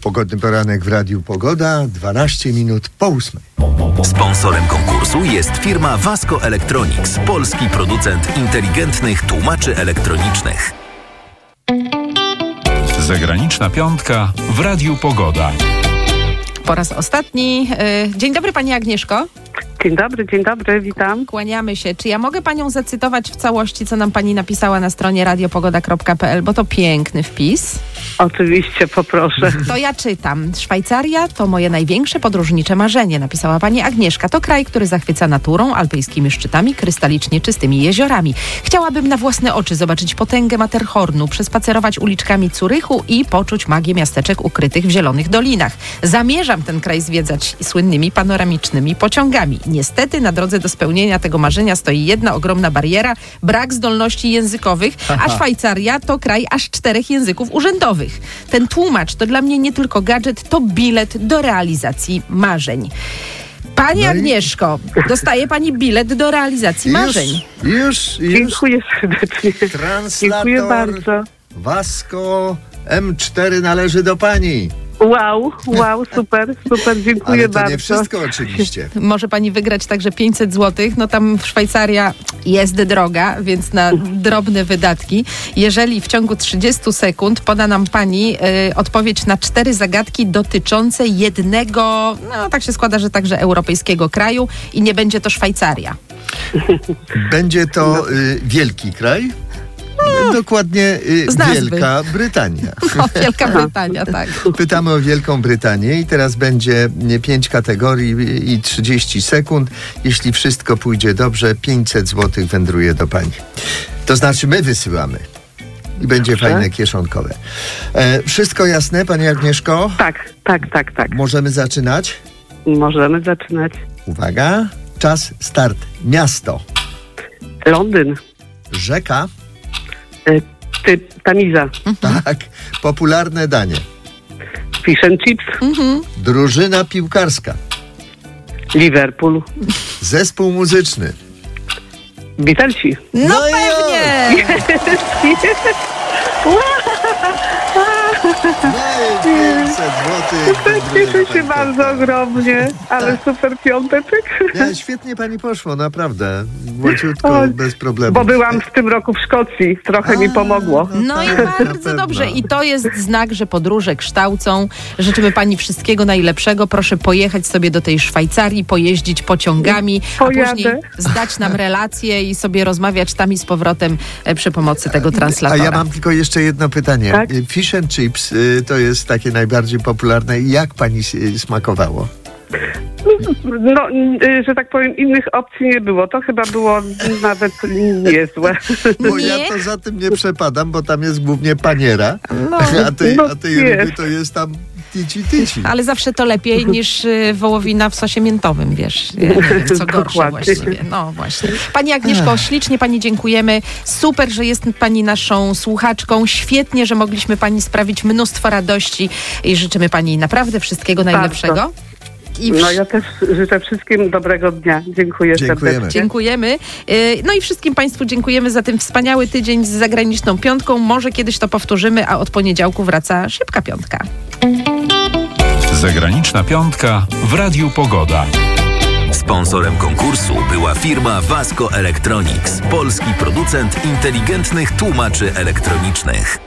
Pogodny poranek w Radiu Pogoda, 12 minut po 8. Sponsorem konkursu jest firma Vasco Electronics, polski producent inteligentnych tłumaczy elektronicznych. Zagraniczna piątka w Radiu Pogoda. Po raz ostatni. Dzień dobry, pani Agnieszko. Dzień dobry, witam. Kłaniamy się. Czy ja mogę panią zacytować w całości, co nam pani napisała na stronie radiopogoda.pl, bo to piękny wpis. Oczywiście, poproszę. To ja czytam. Szwajcaria to moje największe podróżnicze marzenie, napisała pani Agnieszka. To kraj, który zachwyca naturą, alpejskimi szczytami, krystalicznie czystymi jeziorami. Chciałabym na własne oczy zobaczyć potęgę Matterhornu, przespacerować uliczkami Zurychu i poczuć magię miasteczek ukrytych w zielonych dolinach. Zamierzam ten kraj zwiedzać słynnymi panoramicznymi pociągami. Niestety na drodze do spełnienia tego marzenia stoi jedna ogromna bariera, brak zdolności językowych, a Szwajcaria to kraj aż 4 języków urzędowych. Ten tłumacz to dla mnie nie tylko gadżet, to bilet do realizacji marzeń. Pani Agnieszko, dostaje pani bilet do realizacji marzeń. Już. Dziękuję serdecznie. Translator Dziękuję bardzo. Vasco M4 należy do pani. Wow, super, dziękuję Ale to bardzo. nie wszystko oczywiście. Może pani wygrać także 500 zł. No tam Szwajcaria jest droga, więc na drobne wydatki. Jeżeli w ciągu 30 sekund poda nam pani odpowiedź na 4 zagadki dotyczące jednego, no tak się składa, że także europejskiego kraju i nie będzie to Szwajcaria. Będzie to wielki kraj? Dokładnie Wielka Brytania. No, Wielka Brytania, tak. Pytamy o Wielką Brytanię i teraz będzie 5 kategorii i 30 sekund. Jeśli wszystko pójdzie dobrze, 500 zł wędruje do pani. To znaczy my wysyłamy. I będzie fajne kieszonkowe. Wszystko jasne, pani Agnieszko? Tak. Możemy zaczynać? Możemy zaczynać. Uwaga, czas, start. Miasto. Londyn. Rzeka. Tamiza. Tak. Popularne danie. Fish and chips. Drużyna piłkarska. Liverpool. Zespół muzyczny. Beatlesi. No pewnie! 500 zł. Cieszę się bardzo ogromnie, ale super piąteczek. Nie, świetnie pani poszło, naprawdę. Łatwiutko, bez problemu. Bo byłam w tym roku w Szkocji, trochę mi pomogło. No i bardzo dobrze. I to jest znak, że podróże kształcą. Życzymy pani wszystkiego najlepszego. Proszę pojechać sobie do tej Szwajcarii, pojeździć pociągami, a później zdać nam relacje i sobie rozmawiać tam i z powrotem przy pomocy tego translatora. A ja mam tylko jeszcze jedno pytanie. Tak? Fish and chips to jest takie najbardziej popularne. Jak pani smakowało? No, że tak powiem, innych opcji nie było. To chyba było nawet niezłe. Bo ja to za tym nie przepadam, bo tam jest głównie paniera, a tej ryby to jest tam tyci. Ale zawsze to lepiej niż wołowina w sosie miętowym, wiesz, co gorsze właściwie. No właśnie. Pani Agnieszko, ślicznie pani dziękujemy. Super, że jest pani naszą słuchaczką. Świetnie, że mogliśmy pani sprawić mnóstwo radości i życzymy pani naprawdę wszystkiego najlepszego. No ja też życzę wszystkim dobrego dnia. Dziękuję serdecznie. Dziękujemy. No i wszystkim państwu dziękujemy za ten wspaniały tydzień z zagraniczną piątką. Może kiedyś to powtórzymy, a od poniedziałku wraca szybka piątka. Zagraniczna piątka w Radiu Pogoda. Sponsorem konkursu była firma Vasco Electronics, polski producent inteligentnych tłumaczy elektronicznych.